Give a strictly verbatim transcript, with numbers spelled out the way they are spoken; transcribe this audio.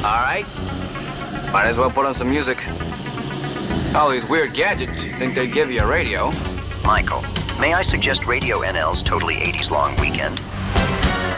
All right. Might as well put on some music. All these weird gadgets, you'd think they'd give you a radio. Michael, may I suggest Radio N L's Totally eighties Long Weekend?